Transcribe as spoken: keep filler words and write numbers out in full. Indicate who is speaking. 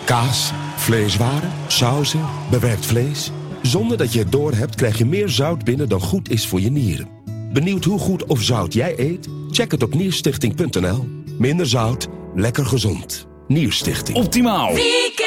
Speaker 1: Kaas, vleeswaren, sauzen, bewerkt vlees. Zonder dat je het doorhebt krijg je meer zout binnen dan goed is voor je nieren. Benieuwd hoe goed of zout jij eet? Check het op nierstichting punt n l. Minder zout, lekker gezond. Nierstichting.
Speaker 2: Optimaal.